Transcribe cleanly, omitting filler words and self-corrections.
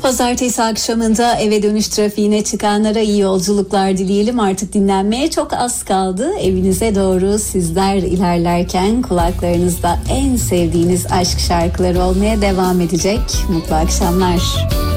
Pazartesi akşamında eve dönüş trafiğine çıkanlara iyi yolculuklar dileyelim. Artık dinlenmeye çok az kaldı. Evinize doğru sizler ilerlerken kulaklarınızda en sevdiğiniz aşk şarkıları olmaya devam edecek. Mutlu akşamlar.